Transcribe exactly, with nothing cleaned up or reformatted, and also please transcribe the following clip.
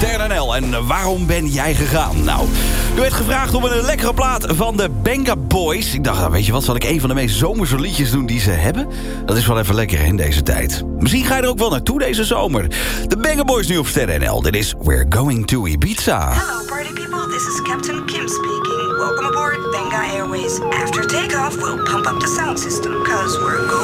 Sterren N L. En waarom ben jij gegaan? Nou, u werd gevraagd om een lekkere plaat van de Benga Boys. Ik dacht, weet je wat, zal ik een van de meest zomerse liedjes doen die ze hebben? Dat is wel even lekker in deze tijd. Misschien ga je er ook wel naartoe deze zomer. De Benga Boys nu op Sterren N L. Dit is We're Going to Ibiza. Hello party people, this is Captain Kim speaking. Welcome aboard Benga Airways. After takeoff, we'll pump up the sound system, cause we're going